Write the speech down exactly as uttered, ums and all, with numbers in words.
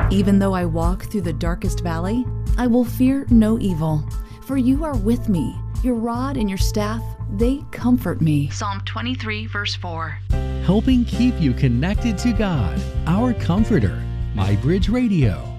Even though I walk through the darkest valley, I will fear no evil, for you are with me. Your rod and your staff, they comfort me. Psalm twenty-three, verse four. Helping keep you connected to God, our comforter. MyBridge Radio.